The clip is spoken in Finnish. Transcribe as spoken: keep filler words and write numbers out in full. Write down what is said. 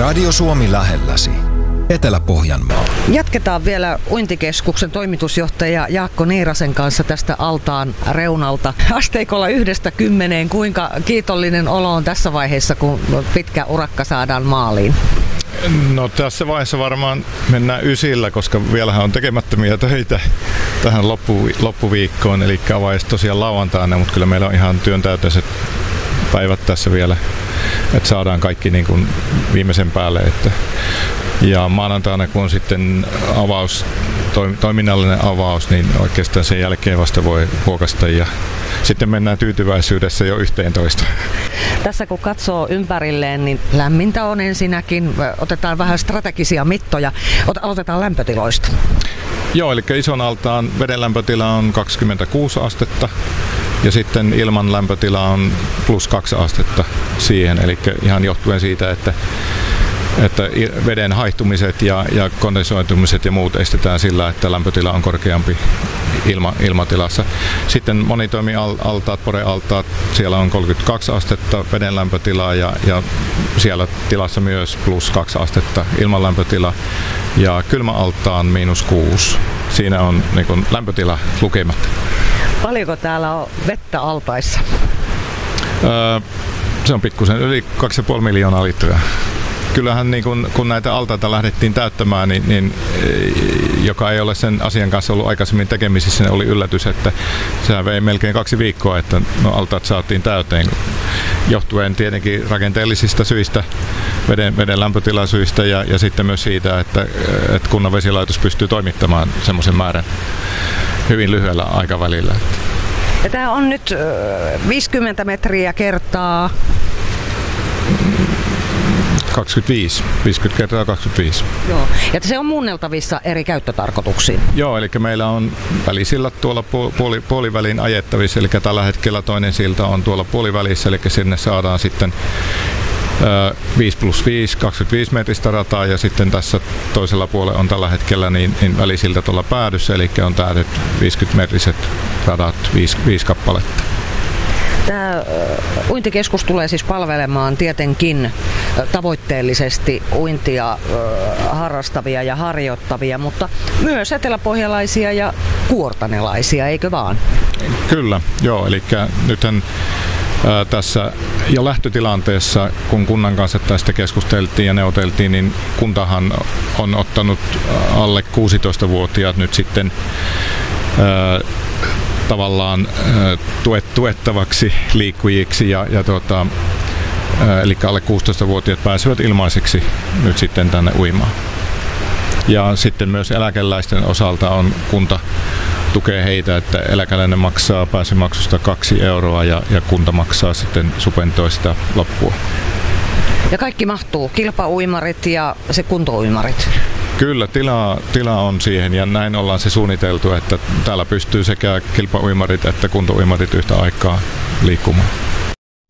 Radio Suomi lähelläsi. Etelä-Pohjanmaa. Jatketaan vielä Uintikeskuksen toimitusjohtaja Jaakko Niirasen kanssa tästä altaan reunalta. Asteikolla yhdestä kymmeneen, kuinka kiitollinen olo on tässä vaiheessa, kun pitkä urakka saadaan maaliin? No tässä vaiheessa varmaan mennään ysillä, koska vielähän on tekemättömiä töitä tähän loppu, loppuviikkoon, eli avaisi tosiaan lauantaina, mutta kyllä meillä on ihan työntäyteiset päivät tässä vielä, että saadaan kaikki niin kuin viimeisen päälle. Että ja maanantaina, kun on sitten avaus, toiminnallinen avaus, niin oikeastaan sen jälkeen vasta voi huokasta ja sitten mennään tyytyväisyydessä jo yhteentoista. Tässä kun katsoo ympärilleen, niin lämmintä on ensinnäkin. Otetaan vähän strategisia mittoja. Aloitetaan lämpötiloista. Joo, eli ison altaan veden lämpötila on kaksikymmentäkuusi astetta ja sitten ilman lämpötila on plus kaksi astetta siihen. Eli ihan johtuen siitä, että että veden haihtumiset ja, ja kondensoitumiset ja muut estetään sillä, että lämpötila on korkeampi ilma, ilmatilassa. Sitten monitoimialtaat, porealtaat, siellä on kolmekymmentäkaksi astetta veden lämpötilaa ja, ja siellä tilassa myös plus kaksi astetta ilmanlämpötila ja kylmäaltaan miinus kuusi. Siinä on niin kuin lämpötila lukematta. Paljonko täällä on vettä altaissa? Öö, se on pikkusen yli kaksi pilkku viisi miljoonaa litraa. Kyllähän niin kun, kun näitä altaita lähdettiin täyttämään, niin, niin joka ei ole sen asian kanssa ollut aikaisemmin tekemisissä, niin oli yllätys, että sehän vei melkein kaksi viikkoa, että no, altaat saatiin täyteen. Johtuen tietenkin rakenteellisista syistä, veden, veden lämpötilasyistä ja, ja sitten myös siitä, että, että kunnan vesilaitos pystyy toimittamaan semmoisen määrän hyvin lyhyellä aikavälillä. Ja tämä on nyt viisikymmentä metriä kertaa kaksikymmentäviisi. viisikymmentä kertaa kaksikymmentäviisi. Joo. Ja se on muunneltavissa eri käyttötarkoituksiin. Joo, eli meillä on välisillat tuolla puoli, puolivälin ajettavissa, eli tällä hetkellä toinen silta on tuolla puolivälissä, eli sinne saadaan sitten viisi plus viisi, kaksikymmentäviisi metristä rataa ja sitten tässä toisella puolella on tällä hetkellä niin, niin välisilta tuolla päädyssä, eli on täydet viisikymmentä metriset radat, viisi, viisi kappaletta. Tämä uintikeskus tulee siis palvelemaan tietenkin tavoitteellisesti uintia harrastavia ja harjoittavia, mutta myös eteläpohjalaisia ja kuortanelaisia, eikö vaan? Kyllä, joo, eli nythän ää, tässä jo lähtötilanteessa, kun kunnan kanssa tästä keskusteltiin ja neuvoteltiin, niin kuntahan on ottanut alle kuusitoistavuotiaat nyt sitten ää, tavallaan tuet, tuettavaksi liikkujiksi ja, ja tuota, eli alle kuusitoistavuotiaat pääsevät ilmaiseksi nyt sitten tänne uimaan. Ja sitten myös eläkeläisten osalta on kunta tukee heitä, että eläkeläinen maksaa pääsymaksusta kaksi euroa ja, ja kunta maksaa sitten subventoi sitä loppua. Ja kaikki mahtuu, kilpauimarit ja se kuntouimarit. Kyllä, tilaa, tilaa on siihen ja näin ollaan se suunniteltu, että täällä pystyy sekä kilpauimarit että kuntouimarit yhtä aikaa liikkumaan.